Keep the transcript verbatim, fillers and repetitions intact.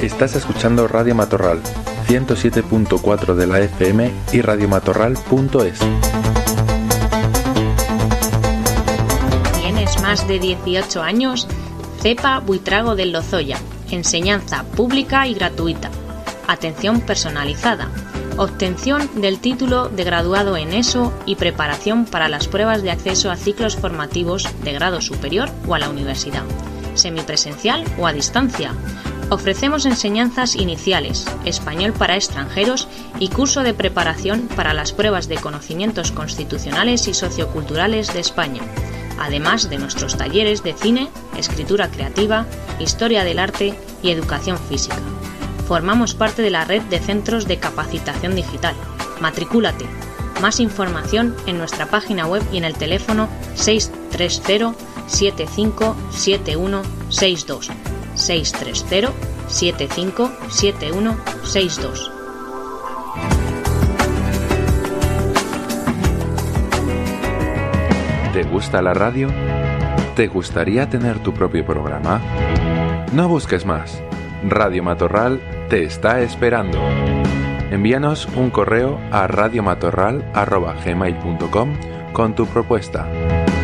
Estás escuchando Radio Matorral, ciento siete punto cuatro de la F M y radiomatorral punto es. ¿Tienes más de dieciocho años? Cepa Buitrago del Lozoya. Enseñanza pública y gratuita. Atención personalizada. Obtención del título de graduado en ESO y preparación para las pruebas de acceso a ciclos formativos de grado superior o a la universidad. Semipresencial o a distancia. Ofrecemos enseñanzas iniciales, español para extranjeros y curso de preparación para las pruebas de conocimientos constitucionales y socioculturales de España, además de nuestros talleres de cine, escritura creativa, historia del arte y educación física. Formamos parte de la red de centros de capacitación digital. Matricúlate. Más información en nuestra página web y en el teléfono seis tres cero, siete cinco siete uno seis dos. seis tres cero, siete cinco siete uno seis dos. ¿Te gusta la radio? ¿Te gustaría tener tu propio programa? No busques más. Radio Matorral te está esperando. Envíanos un correo a radiomatorral arroba gmail punto com con tu propuesta.